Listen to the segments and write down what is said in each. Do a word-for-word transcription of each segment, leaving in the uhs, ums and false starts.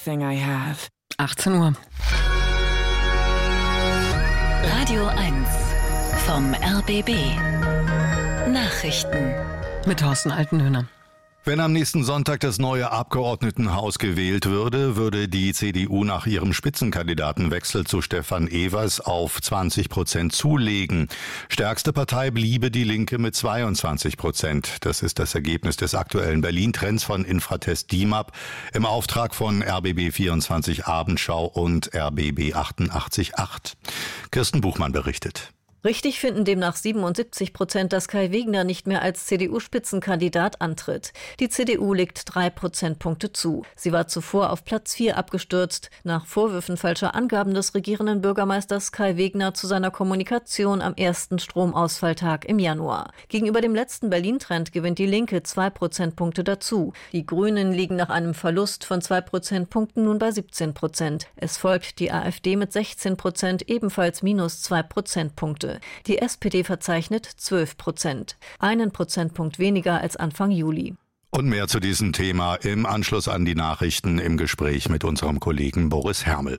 everything I have. achtzehn Uhr. Radio eins vom R B B. Nachrichten. Mit Thorsten Altenhöhner. Wenn am nächsten Sonntag das neue Abgeordnetenhaus gewählt würde, würde die C D U nach ihrem Spitzenkandidatenwechsel zu Stefan Evers auf zwanzig Prozent zulegen. Stärkste Partei bliebe die Linke mit zweiundzwanzig Prozent. Das ist das Ergebnis des aktuellen Berlin-Trends von Infratest D I M A P im Auftrag von R B B vierundzwanzig Abendschau und R B B achtundachtzig Komma acht. Kirsten Buchmann berichtet. Richtig finden demnach siebenundsiebzig Prozent, dass Kai Wegner nicht mehr als C D U-Spitzenkandidat antritt. Die C D U legt drei Prozentpunkte zu. Sie war zuvor auf Platz vier abgestürzt, nach Vorwürfen falscher Angaben des regierenden Bürgermeisters Kai Wegner zu seiner Kommunikation am ersten Stromausfalltag im Januar. Gegenüber dem letzten Berlin-Trend gewinnt die Linke zwei Prozentpunkte dazu. Die Grünen liegen nach einem Verlust von zwei Prozentpunkten nun bei siebzehn Prozent. Es folgt die AfD mit sechzehn Prozent, ebenfalls minus zwei Prozentpunkte. Die S P D verzeichnet zwölf Prozent, einen Prozentpunkt weniger als Anfang Juli. Und mehr zu diesem Thema im Anschluss an die Nachrichten im Gespräch mit unserem Kollegen Boris Hermel.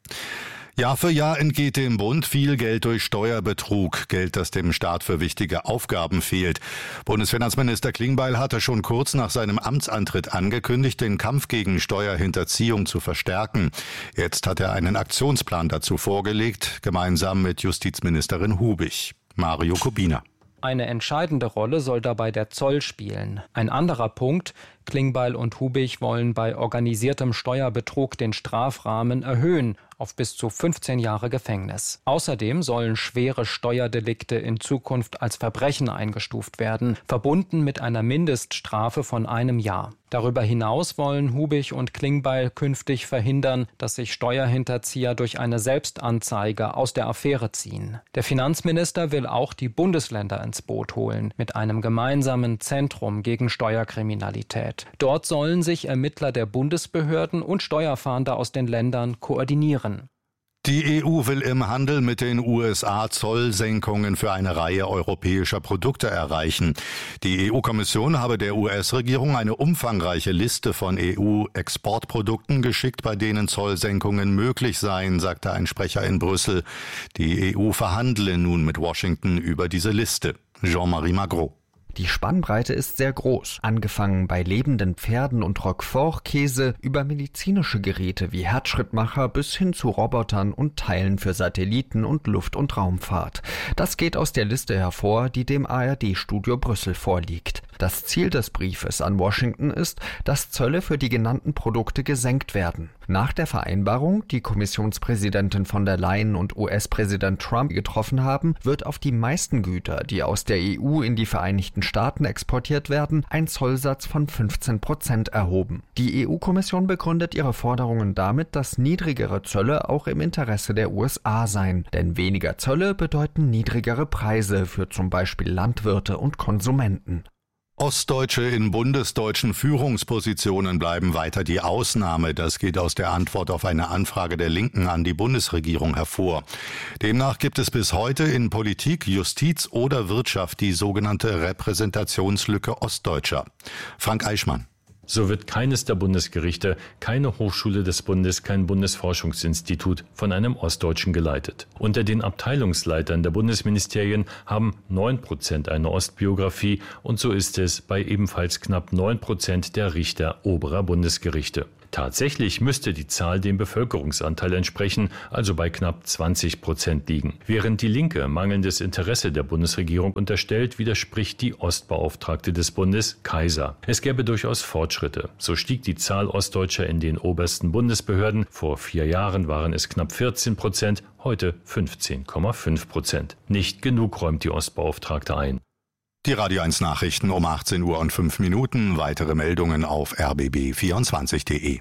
Jahr für Jahr entgeht dem Bund viel Geld durch Steuerbetrug, Geld, das dem Staat für wichtige Aufgaben fehlt. Bundesfinanzminister Klingbeil hatte schon kurz nach seinem Amtsantritt angekündigt, den Kampf gegen Steuerhinterziehung zu verstärken. Jetzt hat er einen Aktionsplan dazu vorgelegt, gemeinsam mit Justizministerin Hubig. Mario Kubina. Eine entscheidende Rolle soll dabei der Zoll spielen. Ein anderer Punkt: Klingbeil und Hubig wollen bei organisiertem Steuerbetrug den Strafrahmen erhöhen auf bis zu fünfzehn Jahre Gefängnis. Außerdem sollen schwere Steuerdelikte in Zukunft als Verbrechen eingestuft werden, verbunden mit einer Mindeststrafe von einem Jahr. Darüber hinaus wollen Hubig und Klingbeil künftig verhindern, dass sich Steuerhinterzieher durch eine Selbstanzeige aus der Affäre ziehen. Der Finanzminister will auch die Bundesländer ins Boot holen, mit einem gemeinsamen Zentrum gegen Steuerkriminalität. Dort sollen sich Ermittler der Bundesbehörden und Steuerfahnder aus den Ländern koordinieren. Die E U will im Handel mit den U S A Zollsenkungen für eine Reihe europäischer Produkte erreichen. Die E U-Kommission habe der U S-Regierung eine umfangreiche Liste von E U-Exportprodukten geschickt, bei denen Zollsenkungen möglich seien, sagte ein Sprecher in Brüssel. Die E U verhandle nun mit Washington über diese Liste. Jean-Marie Magro. Die Spannbreite ist sehr groß, angefangen bei lebenden Pferden und Roquefort-Käse über medizinische Geräte wie Herzschrittmacher bis hin zu Robotern und Teilen für Satelliten und Luft- und Raumfahrt. Das geht aus der Liste hervor, die dem A R D-Studio Brüssel vorliegt. Das Ziel des Briefes an Washington ist, dass Zölle für die genannten Produkte gesenkt werden. Nach der Vereinbarung, die Kommissionspräsidentin von der Leyen und U S-Präsident Trump getroffen haben, wird auf die meisten Güter, die aus der E U in die Vereinigten Staaten exportiert werden, ein Zollsatz von fünfzehn Prozent erhoben. Die E U-Kommission begründet ihre Forderungen damit, dass niedrigere Zölle auch im Interesse der U S A seien. Denn weniger Zölle bedeuten niedrigere Preise für zum Beispiel Landwirte und Konsumenten. Ostdeutsche in bundesdeutschen Führungspositionen bleiben weiter die Ausnahme. Das geht aus der Antwort auf eine Anfrage der Linken an die Bundesregierung hervor. Demnach gibt es bis heute in Politik, Justiz oder Wirtschaft die sogenannte Repräsentationslücke Ostdeutscher. Frank Eichmann. So wird keines der Bundesgerichte, keine Hochschule des Bundes, kein Bundesforschungsinstitut von einem Ostdeutschen geleitet. Unter den Abteilungsleitern der Bundesministerien haben neun Prozent eine Ostbiografie und so ist es bei ebenfalls knapp neun Prozent der Richter oberer Bundesgerichte. Tatsächlich müsste die Zahl dem Bevölkerungsanteil entsprechen, also bei knapp zwanzig Prozent liegen. Während die Linke mangelndes Interesse der Bundesregierung unterstellt, widerspricht die Ostbeauftragte des Bundes, Kaiser. Es gäbe durchaus Fortschritte. So stieg die Zahl Ostdeutscher in den obersten Bundesbehörden. Vor vier Jahren waren es knapp vierzehn Prozent, heute fünfzehn Komma fünf Prozent. Nicht genug, räumt die Ostbeauftragte ein. Die Radio eins Nachrichten um achtzehn Uhr und fünf Minuten. Weitere Meldungen auf r b b vierundzwanzig punkt de.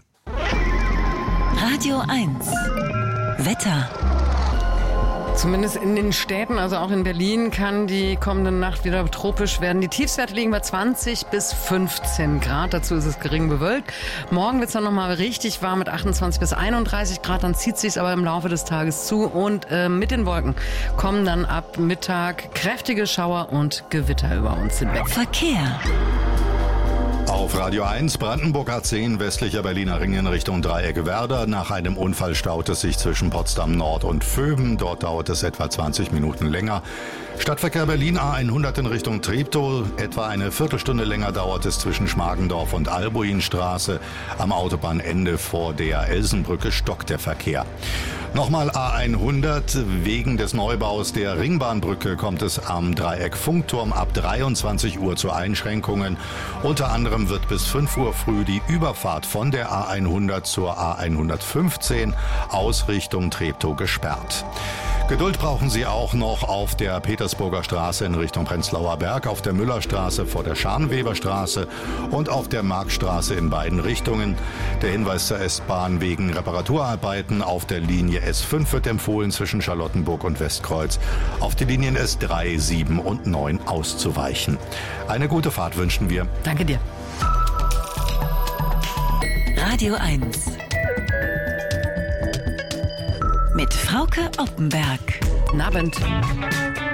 Radio eins Wetter. Zumindest in den Städten, also auch in Berlin, kann die kommende Nacht wieder tropisch werden. Die Tiefstwerte liegen bei zwanzig bis fünfzehn Grad. Dazu ist es gering bewölkt. Morgen wird es dann nochmal richtig warm mit achtundzwanzig bis einunddreißig Grad. Dann zieht es sich aber im Laufe des Tages zu. Und äh, mit den Wolken kommen dann ab Mittag kräftige Schauer und Gewitter über uns hinweg. Verkehr. Auf Auf Radio eins, Brandenburg A zehn, westlicher Berliner Ring in Richtung Dreieck Werder. Nach einem Unfall staut es sich zwischen Potsdam Nord und Vöben. Dort dauert es etwa zwanzig Minuten länger. Stadtverkehr Berlin A hundert in Richtung Treptow. Etwa eine Viertelstunde länger dauert es zwischen Schmargendorf und Albuinstraße. Am Autobahnende vor der Elsenbrücke stockt der Verkehr. Nochmal A hundert. Wegen des Neubaus der Ringbahnbrücke kommt es am Dreieck Funkturm ab dreiundzwanzig Uhr zu Einschränkungen. Unter anderem wird bis fünf Uhr früh die Überfahrt von der A hundert zur A hundertfünfzehn aus Richtung Treptow gesperrt. Geduld brauchen Sie auch noch auf der Petersburger Straße in Richtung Prenzlauer Berg, auf der Müllerstraße vor der Scharnweberstraße und auf der Marktstraße in beiden Richtungen. Der Hinweis zur S-Bahn wegen Reparaturarbeiten auf der Linie S fünf wird empfohlen, zwischen Charlottenburg und Westkreuz auf die Linien S drei, sieben und neun auszuweichen. Eine gute Fahrt wünschen wir. Danke dir. Radio eins mit Frauke Oppenberg. Guten Abend.